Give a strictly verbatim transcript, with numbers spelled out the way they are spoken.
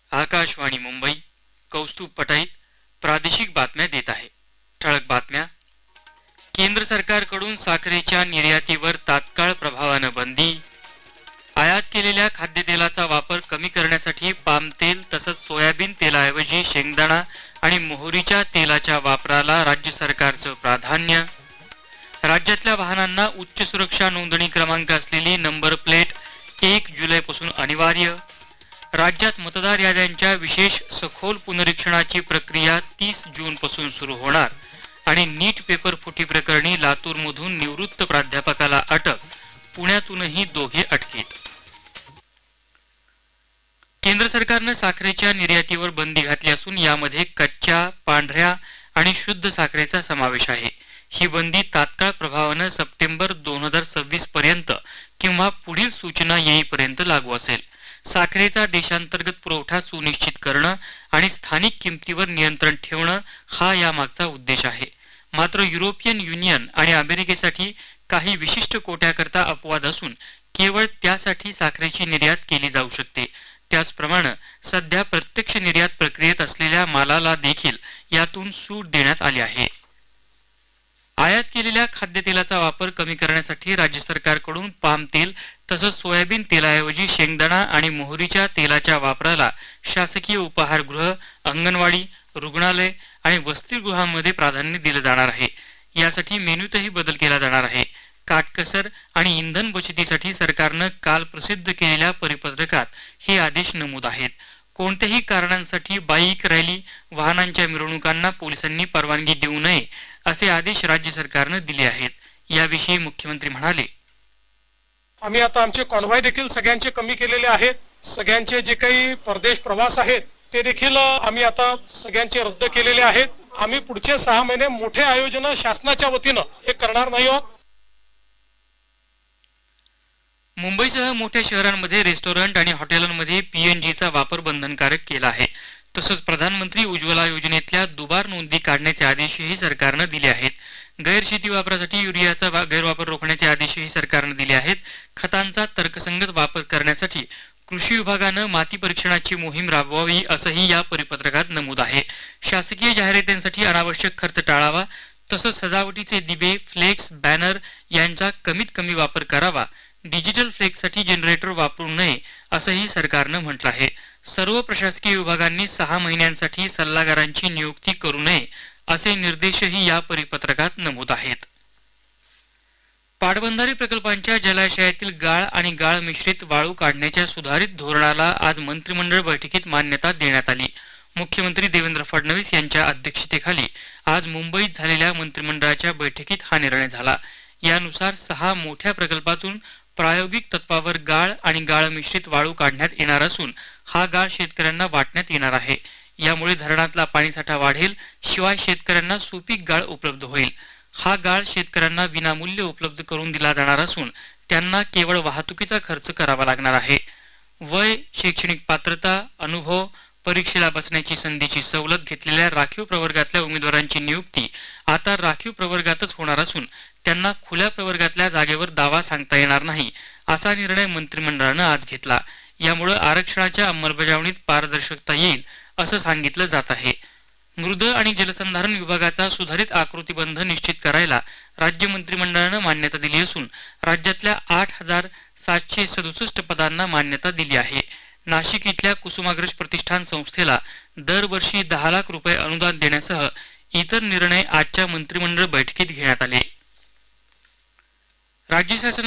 आकाशवाणी मुंबई कौस्तुभ पटाईत प्रादेशिक बातम्या देत आहे. ठळक बातम्या. केंद्र सरकारकडून साखरेच्या निर्यातीवर तात्काळ प्रभावानं बंदी. आयात केलेल्या खाद्यतेलाचा वापर कमी करण्यासाठी पाम तेल तसंच सोयाबीन तेलाऐवजी शेंगदाणा आणि मोहरीच्या तेलाच्या वापराला राज्य सरकारचं प्राधान्य. राज्यातल्या वाहनांना उच्च सुरक्षा नोंदणी क्रमांक असलेली नंबर प्लेट एक जुलैपासून अनिवार्य. राज्यात मतदार याद्यांच्या विशेष सखोल पुनरीक्षणाची प्रक्रिया तीस जून पासून सुरू होणार. आणि नीट पेपर फुटी प्रकरणी लातूरमधून निवृत्त प्राध्यापकाला अटक, पुण्यातूनही दोघे अटकेत. केंद्र सरकारनं साखरेच्या निर्यातीवर बंदी घातली असून यामध्ये कच्च्या, पांढऱ्या आणि शुद्ध साखरेचा समावेश आहे. ही बंदी तात्काळ प्रभावानं सप्टेंबर दोन हजार सव्वीस पर्यंत किंवा पुढील सूचना येईपर्यंत लागू असेल. साखरेचा देशांतर्गत पुरवठा सुनिश्चित करणं आणि स्थानिक किमतीवर नियंत्रण ठेवणं हा यामागचा उद्देश आहे. मात्र युरोपियन युनियन आणि अमेरिकेसाठी काही विशिष्ट कोट्याकरता अपवाद असून केवळ त्यासाठी साखरेची निर्यात केली जाऊ शकते. त्याचप्रमाणे सध्या प्रत्यक्ष निर्यात प्रक्रियेत असलेल्या मालाला देखील यातून सूट देण्यात आली आहे. आयात केलेल्या खाद्यतेलाचा वापर कमी करण्यासाठी राज्य सरकारकडून पाम तेल तसंच सोयाबीन तेलाऐवजी शेंगदाणा आणि मोहरीच्या तेलाच्या वापराला शासकीय उपाहारगृह, अंगणवाडी, रुग्णालय आणि वसतिगृहांमध्ये प्राधान्य दिले जाणार आहे. यासाठी मेन्यूतही बदल केला जाणार आहे. काटकसर आणि इंधन बचतीसाठी सरकारनं काल प्रसिद्ध केलेल्या परिपत्रकात हे आदेश नमूद आहेत. कोणत्याही कारणांसाठी बाईक रॅली, वाहनांच्या मिरवणुकांना पोलिसांनी परवानगी देऊ नये असे आदेश राज्य सरकारनं दिले आहेत. याविषयी मुख्यमंत्री म्हणाले, आम्ही आता आमचे कॉन्व्हॉय देखील सगळ्यांचे कमी केलेले आहेत. सगळ्यांचे जे काही परदेश प्रवास आहेत ते देखील आम्ही आता सगळ्यांचे रद्द केलेले आहेत. आम्ही पुढचे सहा महिने मोठे आयोजन शासनाच्या वतीनं हे करणार नाही आहोत. मुंबईसह मोठ्या शहरांमध्ये रेस्टॉरंट आणि हॉटेलांमध्ये पीएनजीचा वापर बंधनकारक केला आहे. तसंच प्रधानमंत्री उज्ज्वला योजनेतल्या दुबार नोंदी काढण्याचे आदेशही सरकारनं दिले आहेत. गैरशेती वापरासाठी युरियाचा गैरवापर रोखण्याचे आदेशही सरकारनं दिले आहेत. खतांचा तर्कसंगत वापर करण्यासाठी कृषी विभागानं माती परीक्षणाची मोहीम राबवावी असंही या परिपत्रकात नमूद आहे. शासकीय जाहिरातींसाठी अनावश्यक खर्च टाळावा. तसंच सजावटीचे दिवे, फ्लेक्स, बॅनर यांचा कमीत कमी वापर करावा. डिजिटल फ्लेक्ससाठी जनरेटर वापरू नये असंही सरकारनं म्हटलं आहे. सर्व प्रशासकीय विभागांनी सहा महिन्यांसाठी सल्लागारांची नियुक्ती करू नये असे निर्देशही या परिपत्रकात नमूद आहेत. पाटबंधारे प्रकल्पांच्या जलाशयातील गाळ आणि गाळ मिश्रित वाळू काढण्याच्या सुधारित धोरणाला आज मंत्रिमंडळ बैठकीत मान्यता देण्यात आली. मुख्यमंत्री देवेंद्र फडणवीस यांच्या अध्यक्षतेखाली आज मुंबईत झालेल्या मंत्रिमंडळाच्या बैठकीत हा निर्णय झाला. यानुसार सहा मोठ्या प्रकल्पातून प्रायोगिक तत्वावर गाळ आणि गाळ मिश्रित वाळू काढण्यात येणार असून हा गाळ शेतकऱ्यांना वाटण्यात येणार आहे. यामुळे धरणातला पाणीसाठा वाढेल, शिवाय शेतकऱ्यांना सुपीक गाळ उपलब्ध होईल. हा गाळ शेतकऱ्यांना विनामूल्य उपलब्ध करून दिला जाणार असून त्यांना केवळ वाहतुकीचा खर्च करावा लागणार आहे. वय, शैक्षणिक पात्रता, अनुभव, परीक्षेला बसण्याची संधीची सवलत घेतलेल्या राखीव प्रवर्गातल्या उमेदवारांची नियुक्ती आता राखीव प्रवर्गातच होणार असून त्यांना खुल्या प्रवर्गातल्या जागेवर दावा सांगता येणार नाही असा निर्णय मंत्रिमंडळानं आज घेतला. यामुळे आरक्षणाच्या अंमलबजावणीत पारदर्शकता येईल असं सांगितलं जात आहे. मृद आणि जलसंधारण विभागाचा सुधारित आकृतीबंध निश्चित करायला राज्य मंत्रिमंडळानं मान्यता दिली असून राज्यातल्या आठ हजार सातशे सदुसष्ट पदांना मान्यता दिली आहे. नाशिक इथल्या कुसुमाग्रज प्रतिष्ठान संस्थेला दरवर्षी दहा लाख रुपये अनुदान देण्यासह इतर निर्णय आजच्या मंत्रिमंडळ बैठकीत घेण्यात आले. राज्य शासन